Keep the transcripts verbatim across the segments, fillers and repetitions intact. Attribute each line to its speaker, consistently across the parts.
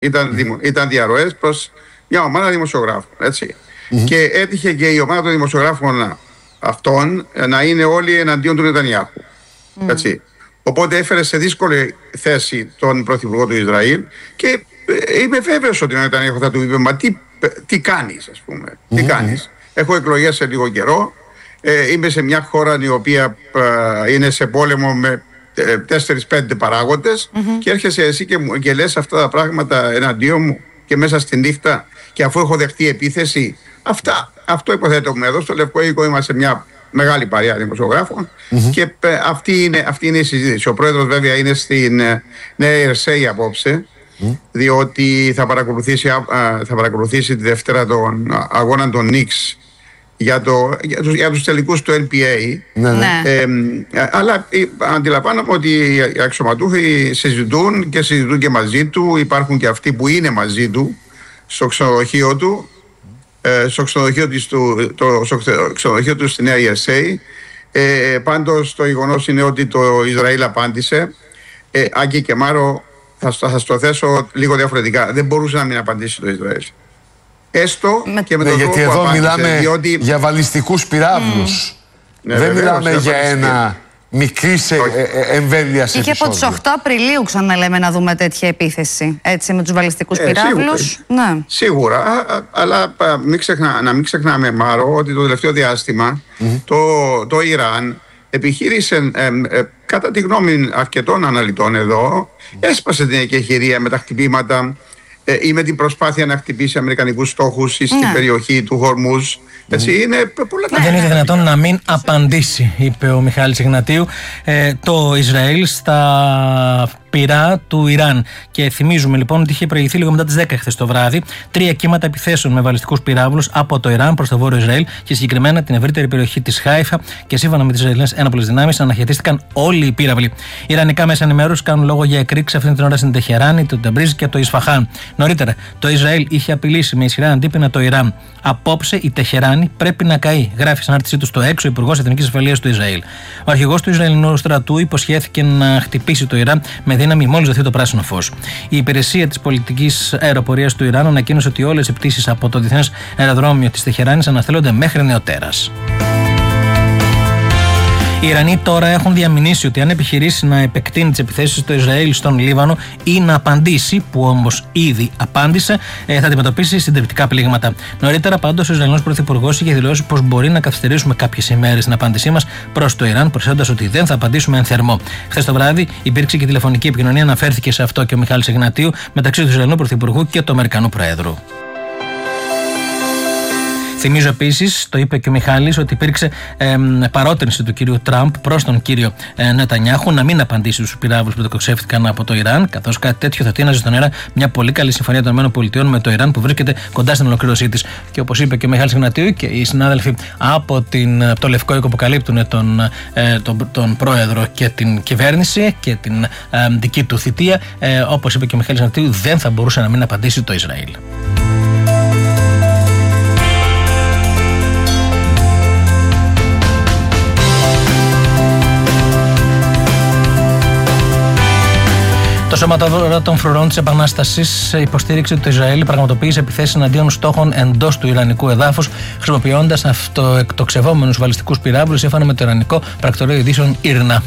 Speaker 1: Ήταν, δημο, ήταν διαρροές προς μια ομάδα δημοσιογράφων. Έτσι. Mm-hmm. Και έτυχε και η ομάδα των δημοσιογράφων αυτών να είναι όλοι εναντίον του Νετανιάχου. Mm. Έτσι. Οπότε έφερε σε δύσκολη θέση τον πρωθυπουργό του Ισραήλ και είμαι βέβαιος ότι ο Νετανιάχου θα του είπε «Μα τι, τι κάνεις, ας πούμε, mm-hmm. τι κάνεις. Έχω εκλογές σε λίγο καιρό, ε, είμαι σε μια χώρα η οποία ε, είναι σε πόλεμο με τέσσερις πέντε παράγοντες mm-hmm. και έρχεσαι εσύ και, και λες αυτά τα πράγματα εναντίον μου και μέσα στη νύχτα και αφού έχω δεχτεί επίθεση». Αυτά, αυτό υποθέτουμε εδώ στο Λευκό Οίκο, είμαστε μια μεγάλη παρέα δημοσιογράφων mm-hmm. και ε, αυτή, είναι, αυτή είναι η συζήτηση. Ο πρόεδρος βέβαια είναι στην ε, Νέα Ιερσέη απόψε mm-hmm. διότι θα παρακολουθήσει, α, θα παρακολουθήσει τη Δευτέρα τον αγώνα των Knicks για, το, για, τους, για τους τελικούς του N B A.
Speaker 2: Ναι, ναι.
Speaker 1: Ε, ε, αλλά ε, αντιλαμβάνομαι ότι οι αξιωματούχοι συζητούν και συζητούν και μαζί του. Υπάρχουν και αυτοί που είναι μαζί του στο ξενοδοχείο του. Στο ξενοδοχείο του, το, στο ξενοδοχείο του στη Νέα Ιερσέη. Ε, πάντως το γεγονός είναι ότι το Ισραήλ απάντησε. ε, Άκη και Μάρο, θα, θα σας το θέσω λίγο διαφορετικά. Δεν μπορούσε να μην απαντήσει το Ισραήλ. Έστω με... και με τον
Speaker 2: ναι,
Speaker 1: τρόπο
Speaker 2: γιατί
Speaker 1: που
Speaker 2: εδώ
Speaker 1: απάντησε,
Speaker 2: μιλάμε
Speaker 1: διότι...
Speaker 2: για βαλιστικούς πυράβλους. Mm.
Speaker 1: Ναι,
Speaker 2: δεν
Speaker 1: βεβαίως,
Speaker 2: μιλάμε για ένα μικρή εμβέλεια επεισόδιο.
Speaker 3: Και από τις οκτώ Απριλίου ξαναλέμε να δούμε τέτοια επίθεση, έτσι, με τους βαλιστικούς ε, πυράβλους.
Speaker 1: Σίγουρα, ναι. σίγουρα α, αλλά α, μην ξεχνά, να μην ξεχνάμε, Μάρο, ότι το τελευταίο διάστημα mm-hmm. το, το Ιράν επιχείρησε, ε, ε, κατά τη γνώμη αρκετών αναλυτών εδώ, mm-hmm. έσπασε την εκεχηρία με τα χτυπήματα ε, ή με την προσπάθεια να χτυπήσει αμερικανικούς στόχους στην ναι. περιοχή του Χορμούζ. Έτσι, είναι πολλά τα...
Speaker 4: Δεν είναι δυνατόν να μην απαντήσει, είπε ο Μιχάλης Ιγνατίου, ε, το Ισραήλ στα πυρά του Ιράν. Και θυμίζουμε λοιπόν ότι είχε προηγηθεί λίγο μετά τις δέκα χθες το βράδυ τρία κύματα επιθέσεων με βαλιστικούς πυράβλους από το Ιράν προς το βόρειο Ισραήλ και συγκεκριμένα την ευρύτερη περιοχή της Χάιφα. Και σύμφωνα με τις Ισραηλινές ένοπλες δυνάμεις αναχαιτίστηκαν όλοι οι πύραυλοι. Οι Ιρανικά μέσα ενημέρωσης κάνουν λόγο για εκρήξεις αυτή την ώρα στην Τεχεράνη, το Τεμπρίζ και το Ισφαχάν. Νωρίτερα, το Ισραήλ είχε απειλήσει με ισχυρά αντίπεινα το Ιράν. Απόψε η Τεχεράνη πρέπει να καεί, γράφει στην άρτησή του στο έξω ο Υπουργός Εθνικής Ασφαλείας του Ισραήλ. Ο αρχηγός του Ισραηλινού στρατού υποσχέθηκε να χτυπήσει το Ιράν με δύναμη μόλις δοθεί το πράσινο φως. Η υπηρεσία της πολιτικής αεροπορίας του Ιράν ανακοίνωσε ότι όλες οι πτήσεις από το διεθνές αεροδρόμιο της Τεχεράνης αναστέλλονται μέχρι νεοτέρας. Οι Ιρανοί τώρα έχουν διαμηνήσει ότι αν επιχειρήσει να επεκτείνει τις επιθέσεις στο Ισραήλ, στον Λίβανο ή να απαντήσει, που όμως ήδη απάντησε, θα αντιμετωπίσει συντριπτικά πλήγματα. Νωρίτερα, πάντως, ο Ισραηλινός Πρωθυπουργός είχε δηλώσει πως μπορεί να καθυστερήσουμε κάποιες ημέρες την απάντησή μας προς το Ιράν, προσθέτοντας ότι δεν θα απαντήσουμε εν θερμό. Χθες το βράδυ υπήρξε και τηλεφωνική επικοινωνία, αναφέρθηκε σε αυτό και ο Μιχάλης Ιγνατίου, μεταξύ του Ισραηλινού Πρωθυπουργού και του Αμερικανού Προέδρου. Θυμίζω επίσης, το είπε και ο Μιχάλης, ότι υπήρξε ε, παρότρινση του κύριου Τραμπ προς τον κύριο ε, Νετανιάχου να μην απαντήσει στους πυράβλους που τοξεύτηκαν από το Ιράν, καθώς κάτι τέτοιο θα τίναζε στον αέρα μια πολύ καλή συμφωνία των ΗΠΑ με το Ιράν που βρίσκεται κοντά στην ολοκλήρωσή της. Και όπως είπε και ο Μιχάλης Ιγνατίου και οι συνάδελφοι από, την, από το Λευκό Οίκο που καλύπτουν τον, ε, τον, τον πρόεδρο και την κυβέρνηση και την ε, δική του θητεία, ε, όπως είπε και ο Μιχάλης Ιγνατίου, δεν θα μπορούσε να μην απαντήσει το Ισραήλ. Το Σώμα των Φρουρών της Επανάστασης υποστήριξε ότι το Ισραήλ πραγματοποίησε επιθέσεις εναντίον στόχων εντός του Ιρανικού εδάφους, χρησιμοποιώντας αυτοεκτοξευόμενους βαλιστικούς πυράβλους, σύμφωνα με το Ιρανικό Πρακτορείο Ειδήσεων Ίρνα.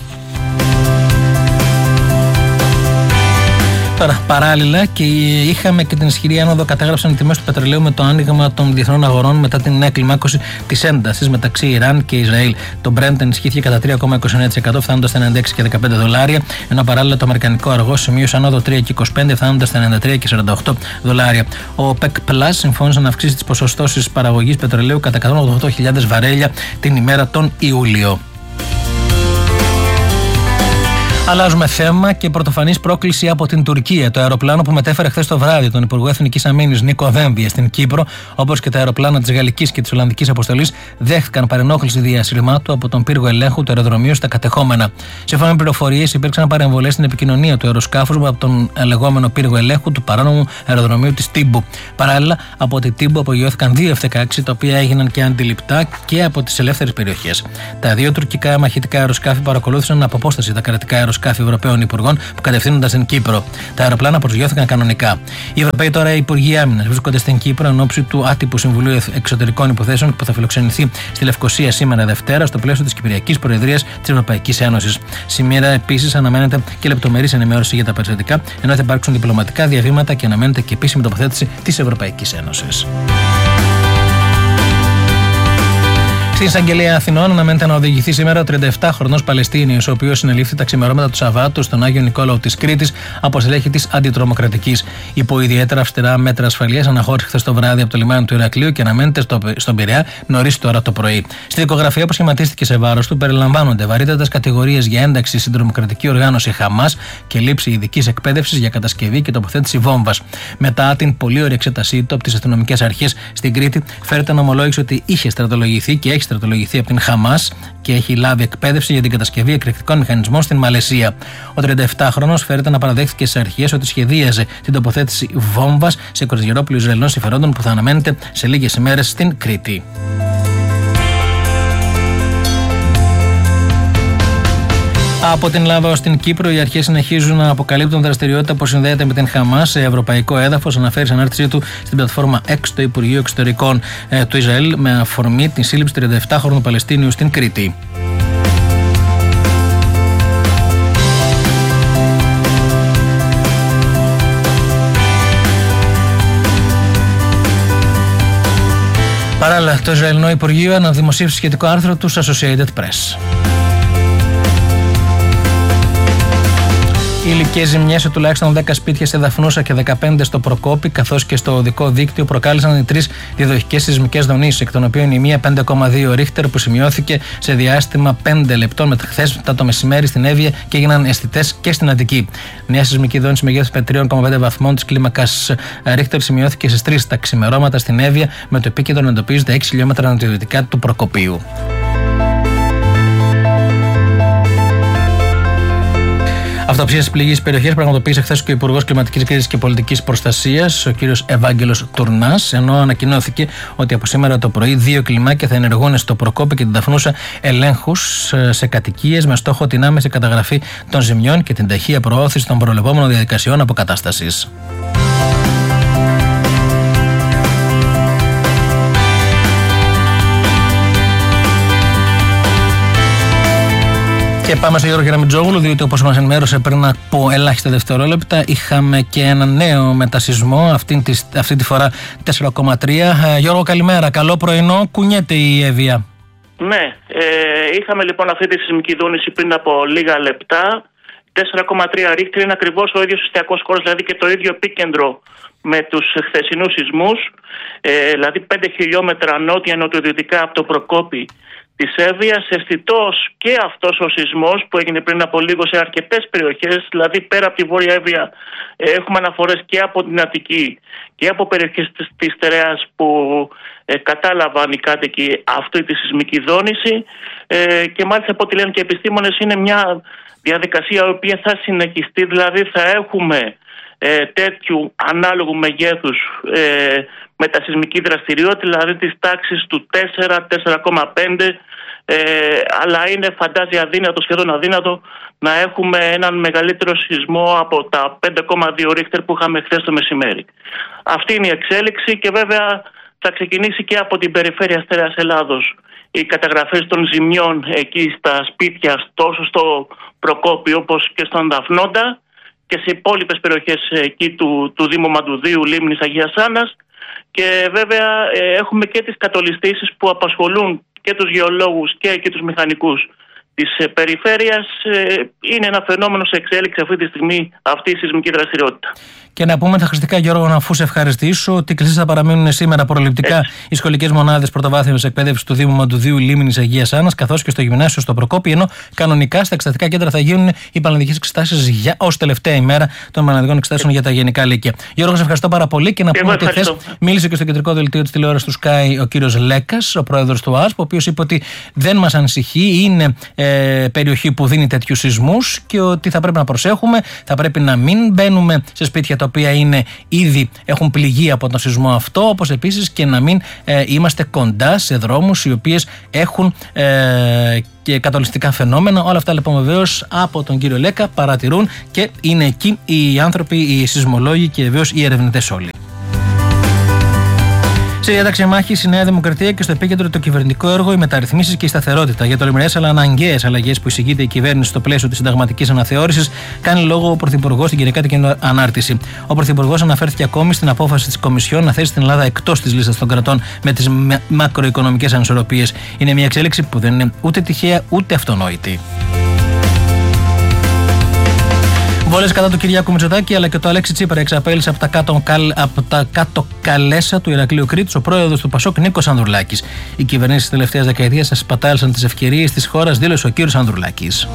Speaker 4: Τώρα, παράλληλα, και είχαμε και την ισχυρή άνοδο, κατέγραψαν οι τιμές του πετρελαίου με το άνοιγμα των διεθνών αγορών μετά την εκκλιμάκωση της έντασης μεταξύ Ιράν και Ισραήλ. Το Brent ενισχύθηκε κατά τρία κόμμα είκοσι εννέα τοις εκατό, φτάνοντας στα ενενήντα έξι και δεκαπέντε δολάρια, ενώ παράλληλα το αμερικανικό αργό σημείωσε άνοδο τρία κόμμα είκοσι πέντε, φτάνοντας στα ενενήντα τρία και σαράντα οκτώ δολάρια. Ο OPEC Plus συμφώνησε να αυξήσει τις ποσοστώσεις παραγωγής πετρελαίου κατά εκατόν ογδόντα οκτώ χιλιάδες βαρέλια την ημέρα τον Ιούλιο. Αλλάζουμε θέμα και πρωτοφανής πρόκληση από την Τουρκία. Το αεροπλάνο που μετέφερε χθες το βράδυ τον Υπουργό Εθνικής Αμήνης Νίκο Δένδια στην Κύπρο, όπως και τα αεροπλάνα της Γαλλικής και της Ολλανδικής αποστολής, δέχτηκαν παρενόχληση διασυρμάτου από τον πύργο ελέγχου του αεροδρομίου στα κατεχόμενα. Σύμφωνα με πληροφορίες, υπήρξαν παρεμβολές στην επικοινωνία του αεροσκάφους από τον λεγόμενο πύργο ελέγχου του παράνομου αεροδρομίου της Τύμπου. Παράλληλα, από τη Τύμπου απογειώθηκαν δύο εφ δεκαέξι, τα οποία έγιναν και αντιληπτά και από τις ελεύθερες περιοχές. Τα δύο τουρκικά μαχητικά αεροσκάφη παρακολούθησαν από απόσταση τα κρατικά αεροσκάφη αεροσκάφη Ευρωπαίων Υπουργών που κατευθύνονταν στην Κύπρο. Τα αεροπλάνα προσγειώθηκαν κανονικά. Οι Ευρωπαίοι τώρα Υπουργοί Άμυνας βρίσκονται στην Κύπρο εν ώψη του άτυπου Συμβουλίου Εξωτερικών Υποθέσεων που θα φιλοξενηθεί στη Λευκοσία σήμερα Δευτέρα στο πλαίσιο της Κυπριακής Προεδρίας της Ευρωπαϊκής Ένωσης. Σήμερα επίσης αναμένεται και λεπτομερής ενημέρωση για τα περιστατικά, ενώ θα υπάρξουν διπλωματικά διαβήματα και αναμένεται και επίσημη τοποθέτηση της Ευρωπαϊκής Ένωσης. Στην Εισαγγελία Αθηνών αναμένεται να οδηγηθεί σήμερα ο τριανταεπτάχρονος Παλαιστίνιος, ο οποίος συνελήφθη τα ξημερώματα του Σαββάτου στον Άγιο Νικόλαο της Κρήτης από στελέχη της Αντιτρομοκρατικής. Υπό ιδιαίτερα αυστηρά μέτρα ασφαλείας αναχώρησε χθες το βράδυ από το λιμάνι του Ηρακλείου και αναμένεται στο, στον Πειραιά νωρίς τώρα το πρωί. Στη δικογραφία που σχηματίστηκε σε βάρος του περιλαμβάνονται βαρύτατες κατηγορίες για ένταξη στην τρομοκρατική οργάνωση Χαμάς και λήψη ειδικής εκπαίδευσης για κατασκευή και τοποθέτηση βόμβας. Μετά την πολύ ωραία εξέτασή του από τις αστυνομικές αρχές στην Κρήτη, φέρεται να ομολόγησε ότι είχε στρατολογηθεί και έχει στρατολογηθεί από την Χαμάς και έχει λάβει εκπαίδευση για την κατασκευή εκρηκτικών μηχανισμών στην Μαλαισία. Ο τριανταεπτάχρονος φέρεται να παραδέχθηκε στις αρχές ότι σχεδίαζε την τοποθέτηση βόμβας σε κοριζιερόπλοιο Ισραηλινών συμφερόντων που θα αναμένεται σε λίγες ημέρες στην Κρήτη. Από την Ελλάδα ως την Κύπρο, οι αρχές συνεχίζουν να αποκαλύπτουν δραστηριότητα που συνδέεται με την Χαμάς σε ευρωπαϊκό έδαφος, αναφέρει σε ανάρτησή του στην πλατφόρμα X το Υπουργείο Εξωτερικών ε, του Ισραήλ με αφορμή την σύλληψη τριανταεπτάχρονου Παλαιστίνιου στην Κρήτη. Παράλληλα, το Ισραηλινό Υπουργείο αναδημοσίευσε σχετικό άρθρο του Associated Press. Οι υλικές ζημιές σε τουλάχιστον δέκα σπίτια σε Δαφνούσα και δεκαπέντε στο Προκόπη, καθώς και στο οδικό δίκτυο, προκάλεσαν οι τρεις διαδοχικές σεισμικές δονήσεις, εκ των οποίων η μία πέντε κόμμα δύο ρίχτερ που σημειώθηκε σε διάστημα πέντε λεπτών με χθες μετά το μεσημέρι στην Εύβοια και έγιναν αισθητές και στην Αττική. Μια σεισμική δόνηση μεγέθους τρία κόμμα πέντε βαθμών της κλίμακας ρίχτερ σημειώθηκε στις τρεις τα ξημερώματα στην Εύβοια, με το επίκεντρο να εντοπίζεται έξι χιλιόμετρα νοτιοδυτικά του Προκοπίου. Αυτοψίες πληγής περιοχές πραγματοποίησε χθες και ο Υπουργός Κλιματικής Κρίσης και Πολιτικής Προστασίας, ο κύριος Ευάγγελος Τουρνάς, ενώ ανακοινώθηκε ότι από σήμερα το πρωί δύο κλιμάκια θα ενεργούν στο Προκόπη και την Δαφνούσα ελέγχους σε κατοικίες με στόχο την άμεση καταγραφή των ζημιών και την ταχεία προώθηση των προβλεπόμενων διαδικασιών αποκατάστασης. Και πάμε στο Γιώργο Γεραμιτζόγλου, διότι όπως μας ενημέρωσε πριν από ελάχιστα δευτερόλεπτα, είχαμε και ένα νέο μετασυσμό, αυτή τη, αυτή τη φορά τέσσερα κόμμα τρία. Γιώργο, καλημέρα. Καλό πρωινό. Κουνιέται η Εύβοια.
Speaker 5: Ναι, ε, είχαμε λοιπόν αυτή τη σεισμική δόνηση πριν από λίγα λεπτά. τέσσερα κόμμα τρία ρίχτερ είναι ακριβώς ο ίδιος ιστιακός χώρος, δηλαδή και το ίδιο επίκεντρο με τους χθεσινούς σεισμούς, ε, δηλαδή πέντε χιλιόμετρα νότια-νοτιοδυτικά από το Προκόπη της Εύβοιας. Αισθητός και αυτός ο σεισμός που έγινε πριν από λίγο σε αρκετές περιοχές, δηλαδή πέρα από τη Βόρεια Εύβοια ε, έχουμε αναφορές και από την Αττική και από περιοχές της, της Στερεάς που ε, κατάλαβαν οι κάτοικοι αυτή τη σεισμική δόνηση ε, και μάλιστα από ό,τι λένε και οι επιστήμονες είναι μια διαδικασία η οποία θα συνεχιστεί, δηλαδή θα έχουμε ε, τέτοιου ανάλογου μεγέθους ε, μετασεισμική δραστηριότητα, δηλαδή της τάξης του τέσσερα, τέσσερα κόμμα πέντε, ε, αλλά είναι φαντάζει αδύνατο, σχεδόν αδύνατο να έχουμε έναν μεγαλύτερο σεισμό από τα πέντε κόμμα δύο ρίχτερ που είχαμε χθες το μεσημέρι. Αυτή είναι η εξέλιξη και βέβαια θα ξεκινήσει και από την περιφέρεια Στερεάς Ελλάδος οι καταγραφές των ζημιών εκεί στα σπίτια, τόσο στο Προκόπη όπως και στον Δαφνόντα και σε υπόλοιπες περιοχές εκεί του, του Δήμου Μαντουδίου, Λίμνης, Αγίας Άννας. Και βέβαια ε, έχουμε και τις κατολιστήσεις που απασχολούν και τους γεωλόγους και, και τους μηχανικούς της ε, περιφέρειας. Ε, είναι ένα φαινόμενο σε εξέλιξη αυτή τη στιγμή αυτή η σεισμική δραστηριότητα. Και
Speaker 4: να πούμε τα χρηστικά, Γιώργο, αφού σε ευχαριστήσω, ότι κλειστές θα παραμείνουν σήμερα προληπτικά Έτσι. οι σχολικές μονάδες πρωτοβάθμιας εκπαίδευσης του Δήμου Μαντουδίου, Λίμνης, Αγίας Άννας, καθώς και στο γυμνάσιο στο Προκόπη, ενώ κανονικά στα εξεταστικά κέντρα θα γίνουν οι πανελλαδικές εξετάσεις ως τελευταία ημέρα των πανελλαδικών εξετάσεων για τα γενικά λύκεια. Γιώργο, σε ευχαριστώ πάρα πολύ και να πούμε ότι χθες μίλησε και στο κεντρικό δελτίο της τηλεόρασης του Sky ο κύριος Λέκας, ο πρόεδρος του ΑΣΠ, ο οποίος είπε ότι δεν μας ανησυχεί, είναι ε, περιοχή που δίνει τέτοιους σεισμούς και ότι θα πρέπει να προσέχουμε, θα πρέπει να μην μπαίνουμε σε σπίτια τα οποία είναι ήδη έχουν πληγεί από τον σεισμό αυτό, όπως επίσης και να μην ε, είμαστε κοντά σε δρόμους οι οποίες έχουν ε, και κατολιστικά φαινόμενα. Όλα αυτά λοιπόν βεβαίως από τον κύριο Λέκα παρατηρούν και είναι εκεί οι άνθρωποι, οι σεισμολόγοι και βεβαίως οι ερευνητές όλοι. Σε διάταξη μάχη η Νέα Δημοκρατία και στο επίκεντρο το κυβερνητικό έργο, οι μεταρρυθμίσεις και η σταθερότητα. Για τολμηρές αλλά αναγκαίες αλλαγές που εισηγείται η κυβέρνηση στο πλαίσιο της συνταγματικής αναθεώρησης, κάνει λόγο ο Πρωθυπουργός στην Κυριακάτικη Ανάρτηση. Ο Πρωθυπουργός αναφέρθηκε ακόμη στην απόφαση της Κομισιόν να θέσει την Ελλάδα εκτός της λίστας των κρατών με τις μακροοικονομικές ανισορροπίες. Είναι μια εξέλιξη που δεν είναι ούτε τυχαία ούτε αυτονόητη. Βόλες κατά του Κυριάκου Μητσοτάκη αλλά και το Αλέξη Τσίπρα εξαπέλυσε από τα κάτω, από τα κάτω καλέσα του Ηρακλείου Κρήτης ο πρόεδρος του Πασόκ Νίκος Ανδρουλάκης. Οι κυβερνήσεις της τελευταίας δεκαετίας σπατάλησαν τις ευκαιρίες της χώρας, δήλωσε ο κύριος Ανδρουλάκης.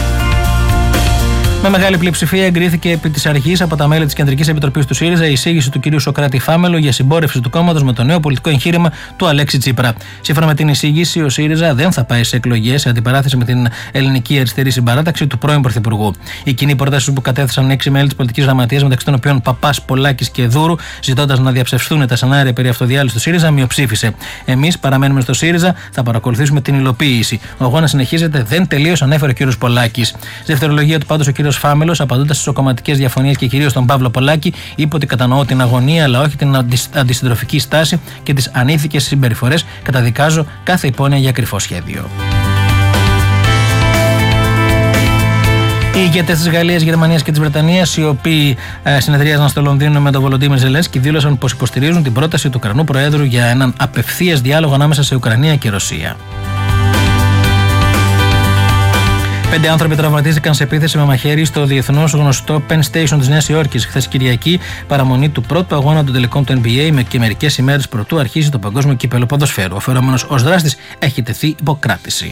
Speaker 4: Με μεγάλη πλειοψηφία εγκρίθηκε επί της αρχής από τα μέλη της Κεντρικής Επιτροπής του ΣΥΡΙΖΑ η εισήγηση του κ. Σωκράτη Φάμελο για συμπόρευση του κόμματος με το νέο πολιτικό εγχείρημα του Αλέξη Τσίπρα. Σύμφωνα με την εισήγηση, ο ΣΥΡΙΖΑ δεν θα πάει σε εκλογές σε αντιπαράθεση με την ελληνική αριστερή συμπαράταξη του πρώην Πρωθυπουργού. Η κοινή πρόταση που κατέθεσαν έξι μέλη της πολιτικής γραμματείας, μεταξύ των οποίων Παπάς, Πολάκης και Δούρου, ζητώντας να διαψευστούν τα σενάρια περί αυτοδιάλυσης του ΣΥΡΙΖΑ, μειοψήφισε. Εμείς παραμένουμε στο ΣΥΡΙΖΑ, θα παρακολουθήσουμε την υλοποίηση. Ο αγώνας συνεχίζεται, δεν τελείωσε, ανέφερε ο κ. Πολάκης. Στη δευτερολογία του πάντως ο κ. Φάμελος, απαντώντας στις οκομματικές διαφωνίες και κυρίως τον Παύλο Πολάκη, είπε ότι κατανοώ την αγωνία αλλά όχι την αντισυντροφική στάση και τις ανήθικες συμπεριφορές. Καταδικάζω κάθε υπόνοια για κρυφό σχέδιο. Οι ηγέτες της Γαλλίας, Γερμανίας και της Βρετανίας, οι οποίοι ε, συνεδρίαζαν στο Λονδίνο με τον Βολοντίμιρ Ζελένσκι, δήλωσαν πως υποστηρίζουν την πρόταση του Ουκρανού Προέδρου για έναν απευθείας διάλογο ανάμεσα σε Ουκρανία και Ρωσία. Πέντε άνθρωποι τραυματίστηκαν σε επίθεση με μαχαίρι στο διεθνώς γνωστό Penn Station της Νέας Υόρκης χθες Κυριακή, παραμονή του πρώτου αγώνα των τελικών του N B A και μερικές ημέρες προτού αρχίσει το παγκόσμιο κύπελλο ποδοσφαίρου. Ο φερόμενος ως δράστης έχει τεθεί υποκράτηση.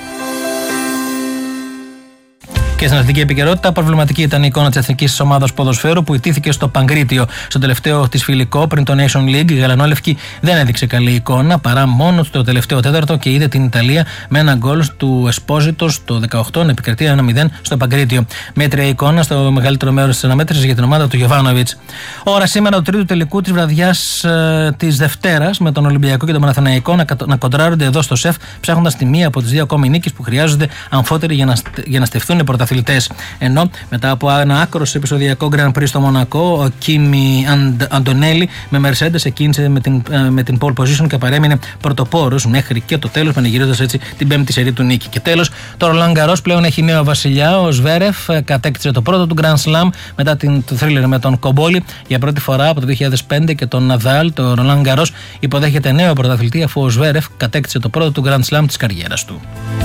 Speaker 4: Και στην αθλητική επικαιρότητα, προβληματική ήταν η εικόνα της εθνικής ομάδας ποδοσφαίρου που ιτήθηκε στο Παγκρίτιο. Στο τελευταίο της φιλικό πριν το Nation League, η γαλανόλευκη δεν έδειξε καλή εικόνα παρά μόνο στο τελευταίο τέταρτο και είδε την Ιταλία με ένα γκολ του Εσπόζιτο στο δεκαοκτώ να επικρατεί ένα μηδέν στο Παγκρίτιο. Μέτρια εικόνα στο μεγαλύτερο μέρος της αναμέτρησης για την ομάδα του Γιοβάνοβιτς. Ώρα σήμερα του τρίτου τελικού της βραδιάς ε, της Δευτέρας με τον Ολυμπιακό και τον Παναθηναϊκό να, να κοντράρονται εδώ στο ΣΕΦ, ψάχνοντας τη μία από τις δύο ακόμη νίκες που χρειάζονται αμφότεροι για να, για να στεφθούν οι πρωταθλητές. Ενώ μετά από ένα άκρος επεισοδιακό Grand Prix στο Μονακό, ο Κίμι Αντωνέλη με Mercedes εκκίνησε με την, με την pole position και παρέμεινε πρωτοπόρος μέχρι και το τέλος, πανηγυρίζοντας έτσι την πέμπτη σερί του νίκη. Και τέλος, το Ρολάν Γκαρός πλέον έχει νέο βασιλιά. Ο Σβέρεφ κατέκτησε το πρώτο του Grand Slam μετά την, το θρίλερ με τον Κομπόλη για πρώτη φορά από το δύο χιλιάδες πέντε και τον Ναδάλ. Το Ρολάν Γκαρός υποδέχεται νέο πρωταθλητή αφού ο Σβέρεφ κατέκτησε το πρώτο του Grand Slam της καριέρας του.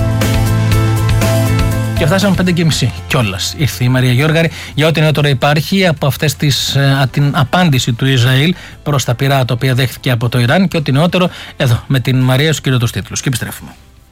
Speaker 4: Και φτάσαμε πέντε και μισή κιόλας. Ήρθε η Μαρία Γιώργαρη για ό,τι νεότερο υπάρχει από αυτές τις, α, την απάντηση του Ισραήλ προς τα πυρά τα οποία δέχθηκε από το Ιράν και ό,τι νεότερο εδώ με την Μαρία στους κυριότερους τίτλους. Και επιστρέφουμε.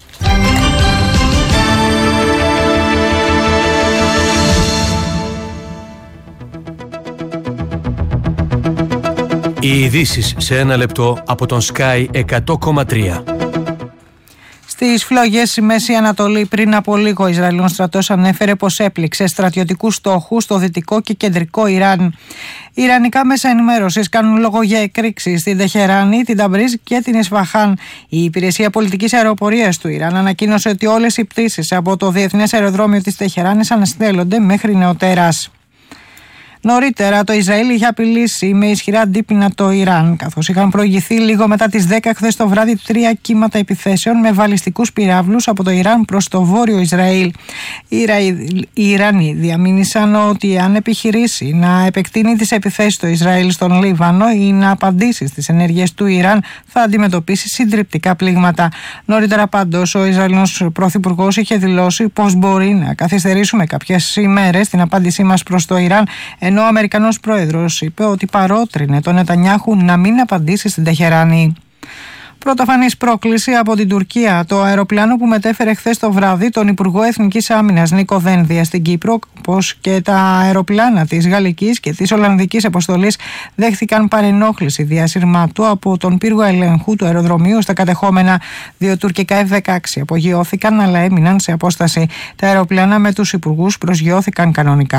Speaker 6: Οι ειδήσεις σε ένα λεπτό από τον Sky εκατό κόμμα τρία.
Speaker 7: Στις φλόγες στη Μέση Ανατολή πριν από λίγο ο Ισραηλινός στρατός ανέφερε πως έπληξε στρατιωτικούς στόχους στο δυτικό και κεντρικό Ιράν. Οι ιρανικά μέσα ενημέρωσης κάνουν λόγο για εκρήξεις στην Τεχεράνη, την Ταμπρίζ και την Ισφαχάν. Η Υπηρεσία Πολιτικής Αεροπορίας του Ιράν ανακοίνωσε ότι όλες οι πτήσεις από το Διεθνές Αεροδρόμιο της Τεχεράνης αναστέλλονται μέχρι νεοτέρας. Νωρίτερα, το Ισραήλ είχε απειλήσει με ισχυρά αντίπεινα το Ιράν, καθώς είχαν προηγηθεί λίγο μετά τις δέκα χθες το βράδυ τρία κύματα επιθέσεων με βαλιστικούς πυράβλους από το Ιράν προς το βόρειο Ισραήλ. Οι Ιρανοί διαμήνυσαν ότι αν επιχειρήσει να επεκτείνει τις επιθέσεις στο Ισραήλ στον Λίβανο ή να απαντήσει στις ενέργειες του Ιράν, θα αντιμετωπίσει συντριπτικά πλήγματα. Νωρίτερα, πάντως, ο Ισραηλινός Πρωθυπουργός είχε δηλώσει πως μπορεί να καθυστερήσουμε κάποιες ημέρες την απάντησή μας προς το Ιράν. Ενώ ο Αμερικανός πρόεδρος είπε ότι παρότρινε τον Νετανιάχου να μην απαντήσει στην Τεχεράνη. Πρωτοφανής πρόκληση από την Τουρκία. Το αεροπλάνο που μετέφερε χθες το βράδυ τον Υπουργό Εθνικής Άμυνας Νίκο Δένδια στην Κύπρο, όπως και τα αεροπλάνα της Γαλλικής και της Ολλανδικής αποστολής, δέχθηκαν παρενόχληση διασυρμάτου από τον πύργο ελέγχου του αεροδρομίου στα κατεχόμενα. Δύο τουρκικά εφ δεκαέξι απογειώθηκαν αλλά έμειναν σε απόσταση. Τα αεροπλάνα με τους υπουργούς προσγειώθηκαν κανονικά.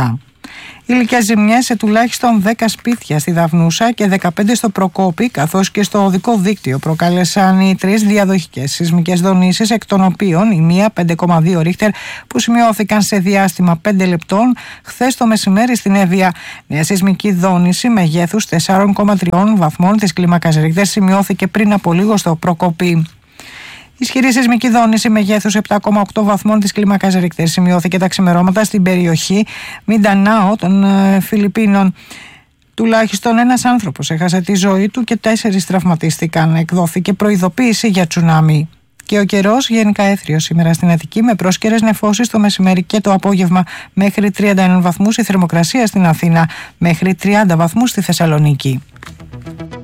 Speaker 7: Υλικές ζημιές σε τουλάχιστον δέκα σπίτια στη Δαυνούσα και δεκαπέντε στο Προκόπη, καθώς και στο οδικό δίκτυο προκάλεσαν οι τρεις διαδοχικές σεισμικές δονήσεις, εκ των οποίων η μία πέντε κόμμα δύο ρίχτερ που σημειώθηκαν σε διάστημα πέντε λεπτών χθες το μεσημέρι στην Εύβοια. Νέα σεισμική δόνηση μεγέθους τέσσερα κόμμα τρία βαθμών της κλίμακας Ρίχτερ σημειώθηκε πριν από λίγο στο Προκόπη. Ισχυρή σεισμική δόνηση μεγέθους επτά κόμμα οκτώ βαθμών της κλίμακας Ρίχτερ σημειώθηκε τα ξημερώματα στην περιοχή Μιντανάο των ε, Φιλιππίνων. Τουλάχιστον ένας άνθρωπος έχασε τη ζωή του και τέσσερις τραυματίστηκαν. Εκδόθηκε προειδοποίηση για τσουνάμι. Και ο καιρός γενικά έθριος σήμερα στην Αττική, με πρόσκαιρες νεφώσεις το μεσημέρι και το απόγευμα μέχρι τριάντα ένα βαθμούς, η θερμοκρασία στην Αθήνα μέχρι τριάντα βαθμούς στη Θεσσαλονίκη.